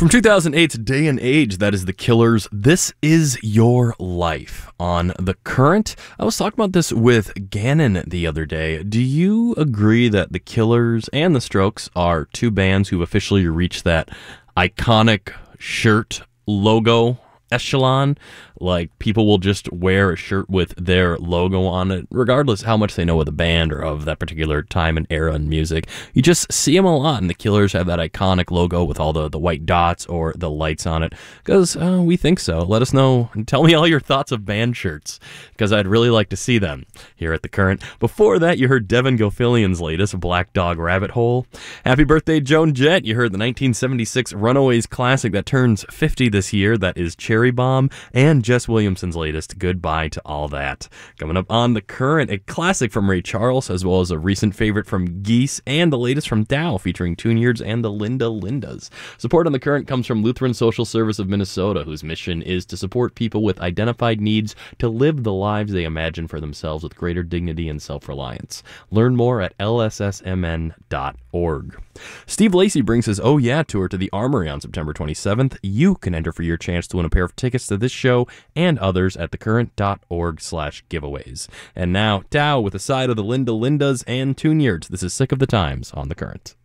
From 2008's Day and Age, that is The Killers, This Is Your Life. On The Current, I was talking about this with Gannon the other day. Do you agree that The Killers and The Strokes are two bands who've officially reached that iconic shirt logo echelon? Like, people will just wear a shirt with their logo on it, regardless how much they know of the band or of that particular time and era in music. You just see them a lot, and the Killers have that iconic logo with all the white dots or the lights on it, because we think so. Let us know, and tell me all your thoughts of band shirts, because I'd really like to see them here at The Current. Before that, you heard Devin Gilfillian's latest, Black Dog Rabbit Hole. Happy birthday, Joan Jett. You heard the 1976 Runaways classic that turns 50 this year. That is Cherry Bomb. And Jess Williamson's latest, Goodbye to All That. Coming up on The Current, a classic from Ray Charles, as well as a recent favorite from Geese, and the latest from Dow, featuring Tune-Yards and the Linda Lindas. Support on The Current comes from Lutheran Social Service of Minnesota, whose mission is to support people with identified needs to live the lives they imagine for themselves with greater dignity and self-reliance. Learn more at lssmn.org. Steve Lacy brings his Oh Yeah tour to the Armory on September 27th. You can enter for your chance to win a pair of tickets to this show and others at thecurrent.org/giveaways. And now, Dow with a side of the Linda Lindas and Tune-Yards. This is Sick of the Times on The Current.